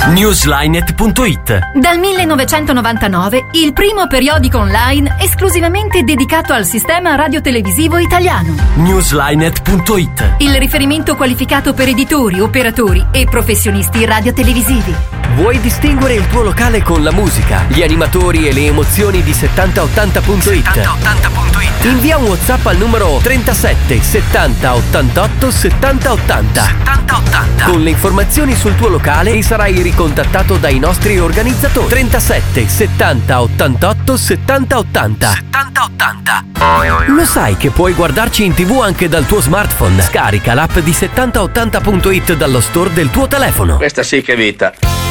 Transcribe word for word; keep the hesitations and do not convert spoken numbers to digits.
Newslinet punto it. Dal millenovecentonovantanove, il primo periodico online esclusivamente dedicato al sistema radiotelevisivo italiano. Newslinet punto it. Il riferimento qualificato per editori, operatori e professionisti radiotelevisivi. Vuoi distinguere il tuo locale con la musica, gli animatori e le emozioni di settanta ottanta punto it? Invia un WhatsApp al numero trentasette settanta ottantotto settanta ottanta con le informazioni sul tuo locale e sarai ricontattato dai nostri organizzatori. trentasette settanta ottantotto settanta ottanta. Lo sai che puoi guardarci in TV anche dal tuo smartphone? Scarica l'app di settanta ottanta punto it dallo store del tuo telefono. Questa sì che è vita.